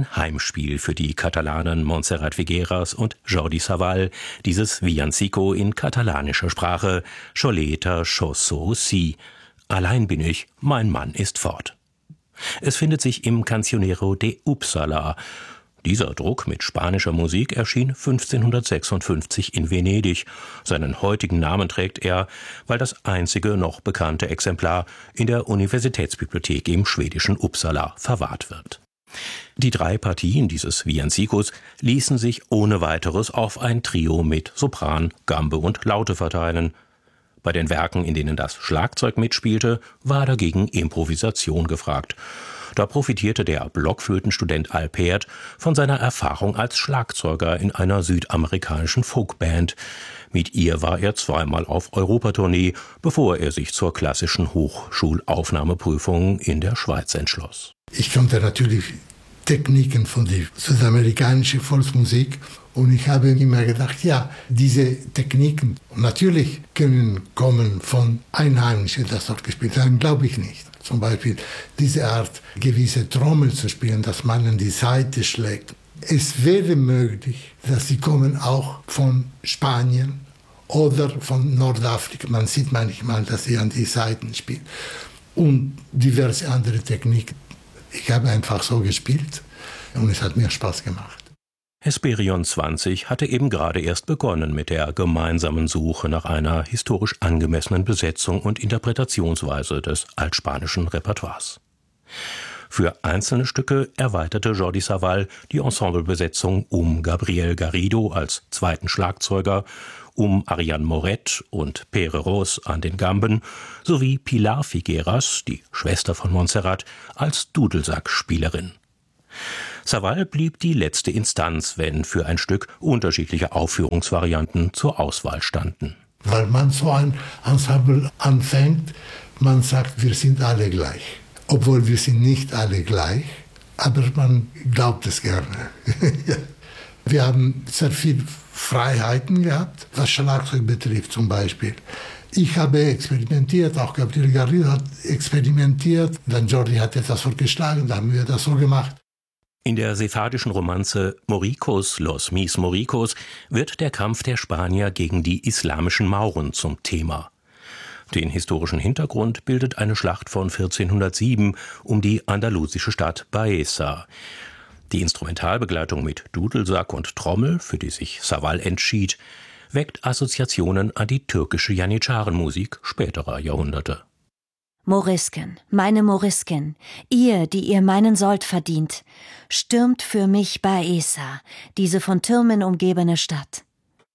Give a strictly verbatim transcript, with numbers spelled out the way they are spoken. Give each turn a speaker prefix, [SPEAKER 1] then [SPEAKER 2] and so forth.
[SPEAKER 1] ein Heimspiel für die Katalanen Montserrat Figueras und Jordi Savall, dieses Villancico in katalanischer Sprache, Choleta Chosso Si. Allein bin ich, mein Mann ist fort. Es findet sich im Cancionero de Uppsala. Dieser Druck mit spanischer Musik erschien fünfzehnhundertsechsundfünfzig in Venedig. Seinen heutigen Namen trägt er, weil das einzige noch bekannte Exemplar in der Universitätsbibliothek im schwedischen Uppsala verwahrt wird. Die drei Partien dieses Villancicos ließen sich ohne weiteres auf ein Trio mit Sopran, Gambe und Laute verteilen. Bei den Werken, in denen das Schlagzeug mitspielte, war dagegen Improvisation gefragt. Da profitierte der Blockflötenstudent Alpert von seiner Erfahrung als Schlagzeuger in einer südamerikanischen Folkband. Mit ihr war er zweimal auf Europatournee, bevor er sich zur klassischen Hochschulaufnahmeprüfung in der Schweiz entschloss.
[SPEAKER 2] Ich kannte natürlich Techniken von der südamerikanischen Volksmusik und ich habe immer gedacht, ja, diese Techniken natürlich können kommen von Einheimischen, das dort gespielt haben, glaube ich nicht. Zum Beispiel diese Art, gewisse Trommel zu spielen, dass man an die Saite schlägt. Es wäre möglich, dass sie kommen auch von Spanien oder von Nordafrika. Man sieht manchmal, dass sie an die Saiten spielen. Und diverse andere Techniken. Ich habe einfach so gespielt und es hat mir Spaß gemacht.
[SPEAKER 1] Hesperion zwanzig hatte eben gerade erst begonnen mit der gemeinsamen Suche nach einer historisch angemessenen Besetzung und Interpretationsweise des altspanischen Repertoires. Für einzelne Stücke erweiterte Jordi Savall die Ensemblebesetzung um Gabriel Garrido als zweiten Schlagzeuger, um Ariane Moret und Pere Ros an den Gamben sowie Pilar Figueras, die Schwester von Montserrat, als Dudelsackspielerin. Savall blieb die letzte Instanz, wenn für ein Stück unterschiedliche Aufführungsvarianten zur Auswahl standen.
[SPEAKER 2] Weil man so ein Ensemble anfängt, man sagt, wir sind alle gleich. Obwohl wir sind nicht alle gleich, aber man glaubt es gerne. Wir haben sehr viele Freiheiten gehabt, was Schlagzeug betrifft zum Beispiel. Ich habe experimentiert, auch Gabriel Garrido hat experimentiert, dann Jordi hat etwas vorgeschlagen, dann haben wir das so gemacht.
[SPEAKER 1] In der sephardischen Romanze Moricos, Los Mis Moricos wird der Kampf der Spanier gegen die islamischen Mauren zum Thema. Den historischen Hintergrund bildet eine Schlacht von vierzehnhundertsieben um die andalusische Stadt Baeza. Die Instrumentalbegleitung mit Dudelsack und Trommel, für die sich Savall entschied, weckt Assoziationen an die türkische Janitscharenmusik späterer Jahrhunderte.
[SPEAKER 3] Morisken, meine Morisken, ihr, die ihr meinen Sold verdient, stürmt für mich Baeza, diese von Türmen umgebene Stadt.